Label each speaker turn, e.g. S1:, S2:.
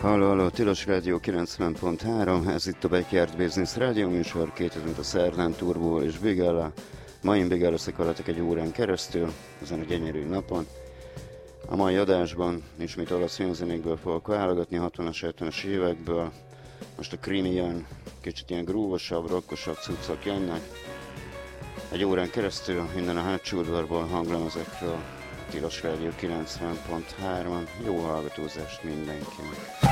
S1: Halló, Tilos Rádió 90.3, ez itt a Backyard Business Rádió műsor, 2000 a szerdán Turbóval és Bigella. Ma én Bigella szakadhatok egy órán keresztül, ezen a gyönyörű napon. A mai adásban ismét olasz filmzenékből fogok válogatni, 60-as, 70-es évekből. Most a krimi jön, kicsit ilyen grúvosabb, rockosabb cuccok jönnek. Egy órán keresztül minden a hátsó udvarból hanglemezekről, Tilos Rádió 90.3-on. Jó hallgatózást mindenkinek!